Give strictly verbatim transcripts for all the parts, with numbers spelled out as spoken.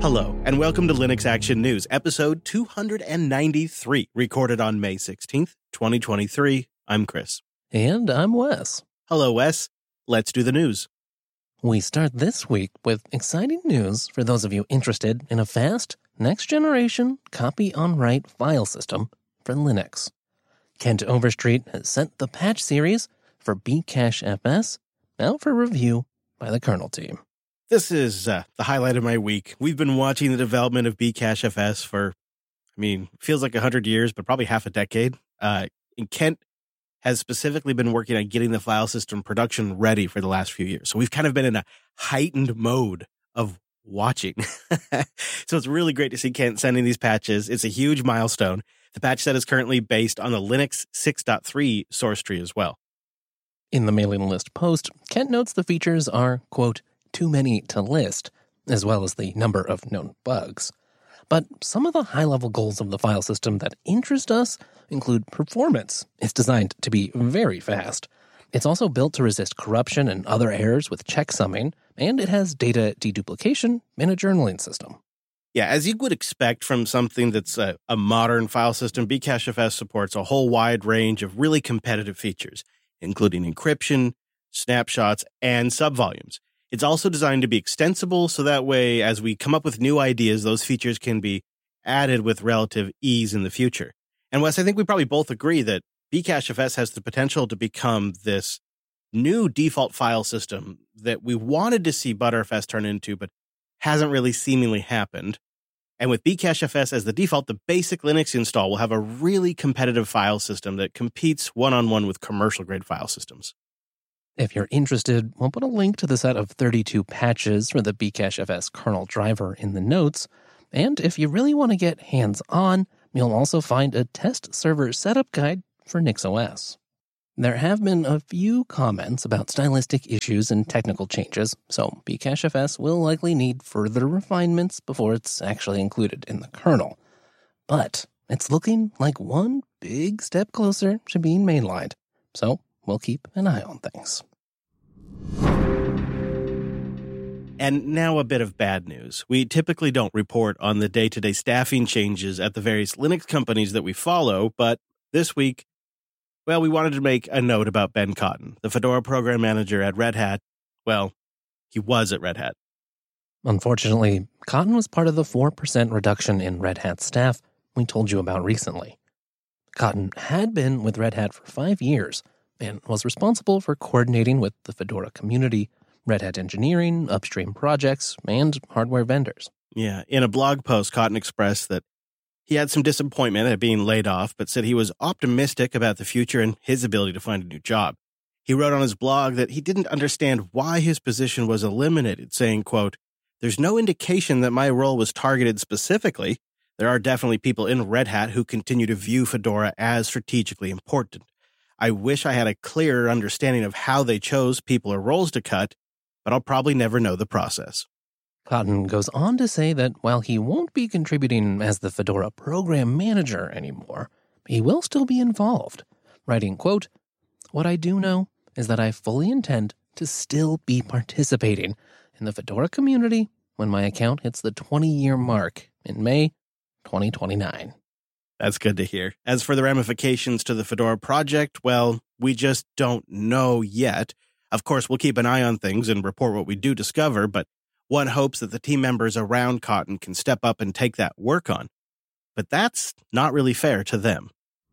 Hello, and welcome to Linux Action News, episode two hundred ninety-three, recorded on May sixteenth, twenty twenty-three. I'm Chris. And I'm Wes. Hello, Wes. Let's do the news. We start this week with exciting news for those of you interested in a fast, next-generation copy-on-write file system for Linux. Kent Overstreet has sent the patch series for bcachefs out for review by the kernel team. This is uh, the highlight of my week. We've been watching the development of bcachefs for, I mean, feels like one hundred years, but probably half a decade. Uh, and Kent has specifically been working on getting the file system production ready for the last few years. So we've kind of been in a heightened mode of watching. So it's really great to see Kent sending these patches. It's a huge milestone. The patch set is currently based on the Linux six point three source tree as well. In the mailing list post, Kent notes the features are, quote, too many to list, as well as the number of known bugs. But some of the high-level goals of the file system that interest us include performance. It's designed to be very fast. It's also built to resist corruption and other errors with checksumming, and it has data deduplication and a journaling system. Yeah, as you would expect from something that's a, a modern file system, bcachefs supports a whole wide range of really competitive features, including encryption, snapshots, and subvolumes. It's also designed to be extensible, so that way, as we come up with new ideas, those features can be added with relative ease in the future. And Wes, I think we probably both agree that bcachefs has the potential to become this new default file system that we wanted to see Btrfs turn into, but hasn't really seemingly happened. And with bcachefs as the default, the basic Linux install will have a really competitive file system that competes one-on-one with commercial-grade file systems. If you're interested, we'll put a link to the set of thirty-two patches for the bcachefs kernel driver in the notes. And if you really want to get hands-on, you'll also find a test server setup guide for NixOS. There have been a few comments about stylistic issues and technical changes, so bcachefs will likely need further refinements before it's actually included in the kernel. But it's looking like one big step closer to being mainlined, so we'll keep an eye on things. And now a bit of bad news. We typically don't report on the day-to-day staffing changes at the various Linux companies that we follow, but this week, well, we wanted to make a note about Ben Cotton, the Fedora program manager at Red Hat. Well, he was at Red Hat. Unfortunately, Cotton was part of the four percent reduction in Red Hat staff we told you about recently. Cotton had been with Red Hat for five years and was responsible for coordinating with the Fedora community, Red Hat engineering, upstream projects, and hardware vendors. Yeah, in a blog post, Cotton expressed that he had some disappointment at being laid off, but said he was optimistic about the future and his ability to find a new job. He wrote on his blog that he didn't understand why his position was eliminated, saying, quote, "There's no indication that my role was targeted specifically. There are definitely people in Red Hat who continue to view Fedora as strategically important. I wish I had a clearer understanding of how they chose people or roles to cut, but I'll probably never know the process." Cotton goes on to say that while he won't be contributing as the Fedora program manager anymore, he will still be involved, writing, quote, "What I do know is that I fully intend to still be participating in the Fedora community when my account hits the twenty-year mark in May twenty twenty-nine. That's good to hear. As for the ramifications to the Fedora project, well, we just don't know yet. Of course, we'll keep an eye on things and report what we do discover, but one hopes that the team members around Cotton can step up and take that work on. But that's not really fair to them.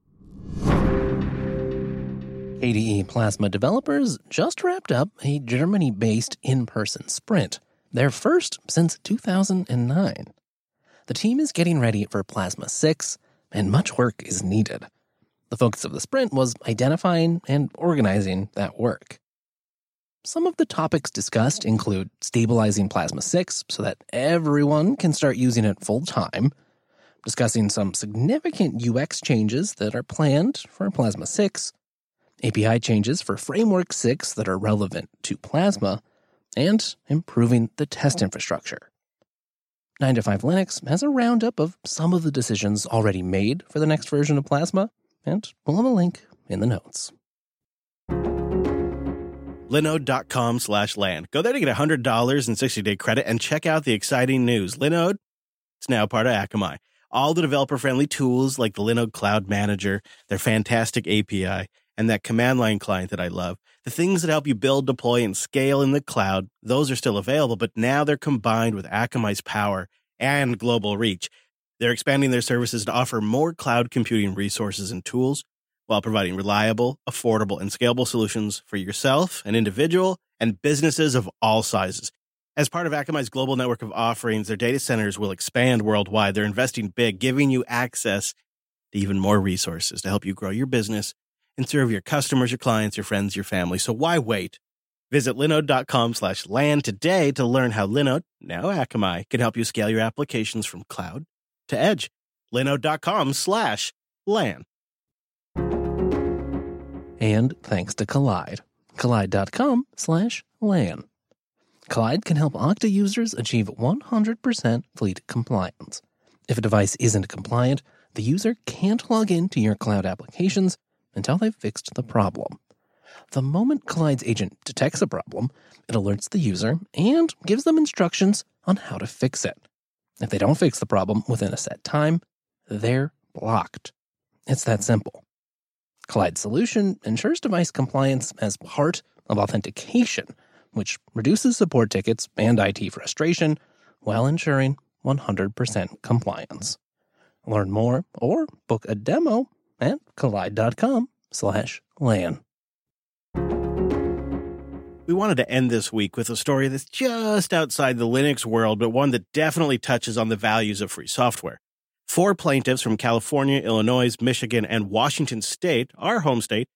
K D E Plasma developers just wrapped up a Germany-based in-person sprint, their first since two thousand nine. The team is getting ready for Plasma six, and much work is needed. The focus of the sprint was identifying and organizing that work. Some of the topics discussed include stabilizing Plasma six so that everyone can start using it full-time, discussing some significant U X changes that are planned for Plasma six, A P I changes for Framework six that are relevant to Plasma, and improving the test infrastructure. nine to five Linux has a roundup of some of the decisions already made for the next version of Plasma, and we'll have a link in the notes. Linode.com slash land. Go there to get one hundred dollars in sixty-day credit and check out the exciting news. Linode, it's now part of Akamai. All the developer-friendly tools like the Linode Cloud Manager, their fantastic A P I, and that command line client that I love, the things that help you build, deploy, and scale in the cloud, those are still available, but now they're combined with Akamai's power and global reach. They're expanding their services to offer more cloud computing resources and tools while providing reliable, affordable, and scalable solutions for yourself, an individual, and businesses of all sizes. As part of Akamai's global network of offerings, their data centers will expand worldwide. They're investing big, giving you access to even more resources to help you grow your business and serve your customers, your clients, your friends, your family. So why wait? Visit linode.com slash land today to learn how Linode, now Akamai, can help you scale your applications from cloud to edge. Linode.com slash land. And thanks to Collide. Collide.com slash LAN. Collide can help Okta users achieve one hundred percent fleet compliance. If a device isn't compliant, the user can't log into your cloud applications until they've fixed the problem. The moment Collide's agent detects a problem, it alerts the user and gives them instructions on how to fix it. If they don't fix the problem within a set time, they're blocked. It's that simple. Collide's solution ensures device compliance as part of authentication, which reduces support tickets and I T frustration while ensuring one hundred percent compliance. Learn more or book a demo at collide.com slash LAN. We wanted to end this week with a story that's just outside the Linux world, but one that definitely touches on the values of free software. Four plaintiffs from California, Illinois, Michigan, and Washington State, our home state,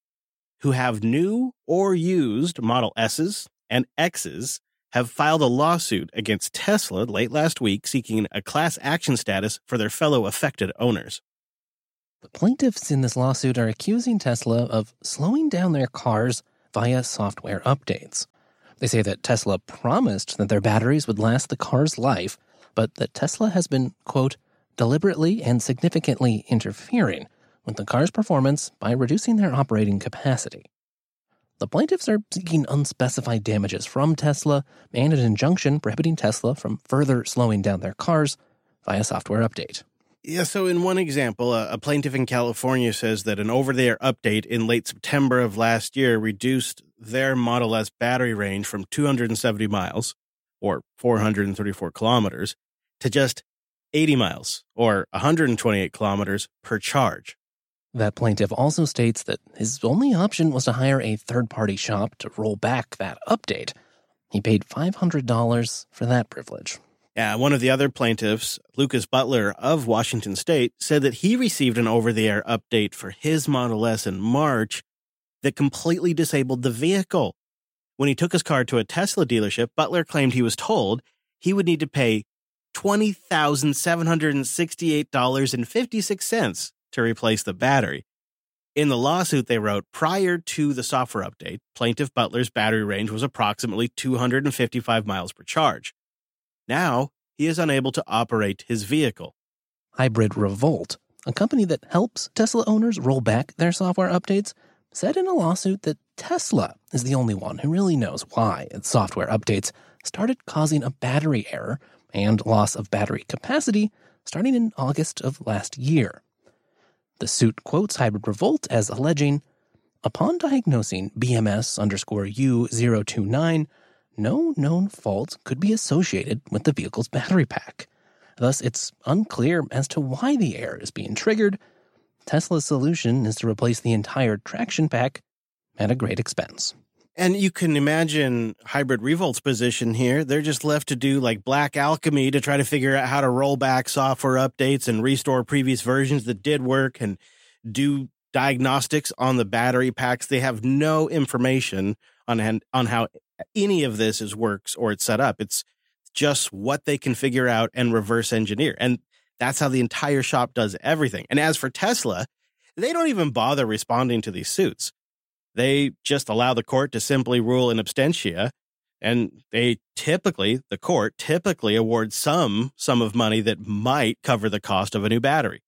who have new or used Model S's and X's, have filed a lawsuit against Tesla late last week seeking a class action status for their fellow affected owners. The plaintiffs in this lawsuit are accusing Tesla of slowing down their cars via software updates. They say that Tesla promised that their batteries would last the car's life, but that Tesla has been, quote, deliberately and significantly interfering with the car's performance by reducing their operating capacity. The plaintiffs are seeking unspecified damages from Tesla and an injunction prohibiting Tesla from further slowing down their cars via software update. Yeah, so in one example, a, a plaintiff in California says that an over-the-air update in late September of last year reduced their Model S battery range from two hundred seventy miles, or four hundred thirty-four kilometers, to just eighty miles, or one hundred twenty-eight kilometers per charge. That plaintiff also states that his only option was to hire a third-party shop to roll back that update. He paid five hundred dollars for that privilege. Yeah, one of the other plaintiffs, Lucas Butler of Washington State, said that he received an over-the-air update for his Model S in March that completely disabled the vehicle. When he took his car to a Tesla dealership, Butler claimed he was told he would need to pay twenty thousand seven hundred sixty-eight dollars and fifty-six cents to replace the battery. In the lawsuit, they wrote, prior to the software update, Plaintiff Butler's battery range was approximately two hundred fifty-five miles per charge. Now, he is unable to operate his vehicle. Hybrid Revolt, a company that helps Tesla owners roll back their software updates, said in a lawsuit that Tesla is the only one who really knows why its software updates started causing a battery error and loss of battery capacity starting in August of last year. The suit quotes Hybrid Revolt as alleging, upon diagnosing B M S underscore U zero two nine, no known fault could be associated with the vehicle's battery pack. Thus, it's unclear as to why the error is being triggered. Tesla's solution is to replace the entire traction pack at a great expense. And you can imagine Hybrid Revolt's position here. They're just left to do like black alchemy to try to figure out how to roll back software updates and restore previous versions that did work and do diagnostics on the battery packs. They have no information on, on how any of this is works or it's set up. It's just what they can figure out and reverse engineer. And that's how the entire shop does everything. And as for Tesla, they don't even bother responding to these suits. They just allow the court to simply rule in absentia, and they typically, the court typically awards some sum of money that might cover the cost of a new battery.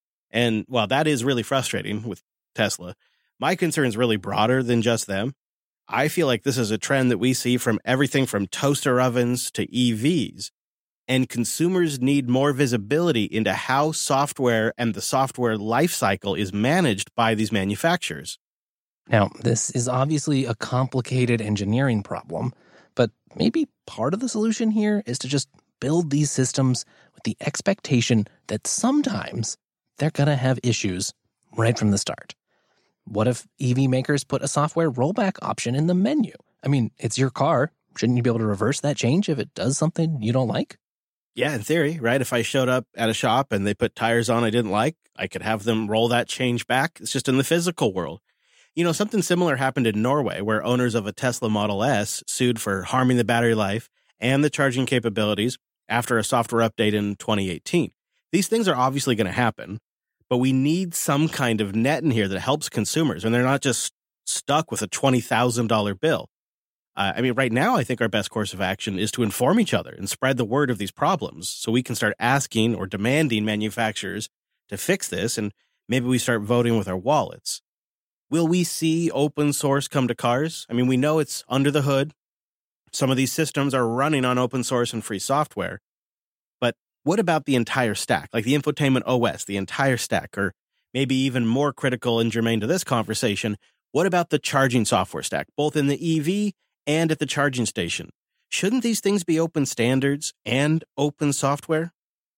And while that is really frustrating with Tesla, my concern is really broader than just them. I feel like this is a trend that we see from everything from toaster ovens to E Vs. And consumers need more visibility into how software and the software lifecycle is managed by these manufacturers. Now, this is obviously a complicated engineering problem, but maybe part of the solution here is to just build these systems with the expectation that sometimes they're going to have issues right from the start. What if E V makers put a software rollback option in the menu? I mean, it's your car. Shouldn't you be able to reverse that change if it does something you don't like? Yeah, in theory, right? If I showed up at a shop and they put tires on I didn't like, I could have them roll that change back. It's just in the physical world. You know, something similar happened in Norway, where owners of a Tesla Model S sued for harming the battery life and the charging capabilities after a software update in twenty eighteen. These things are obviously going to happen, but we need some kind of net in here that helps consumers, and they're not just stuck with a twenty thousand dollars bill. Uh, I mean, right now, I think our best course of action is to inform each other and spread the word of these problems so we can start asking or demanding manufacturers to fix this, and maybe we start voting with our wallets. Will we see open source come to cars? I mean, we know it's under the hood. Some of these systems are running on open source and free software. But what about the entire stack, like the infotainment O S, the entire stack, or maybe even more critical and germane to this conversation, what about the charging software stack, both in the E V and at the charging station? Shouldn't these things be open standards and open software?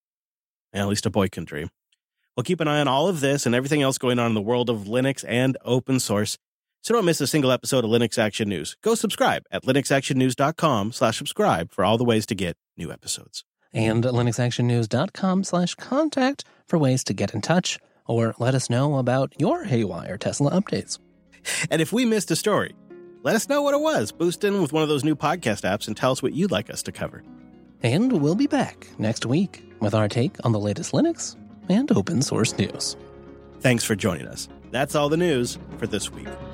At least a boy can dream. We'll keep an eye on all of this and everything else going on in the world of Linux and open source. So don't miss a single episode of Linux Action News. Go subscribe at linuxactionnews.com slash subscribe for all the ways to get new episodes. And at linuxactionnews.com slash contact for ways to get in touch or let us know about your Haywire Tesla updates. And if we missed a story, let us know what it was. Boost in with one of those new podcast apps and tell us what you'd like us to cover. And we'll be back next week with our take on the latest Linux and open source news. Thanks for joining us. That's all the news for this week.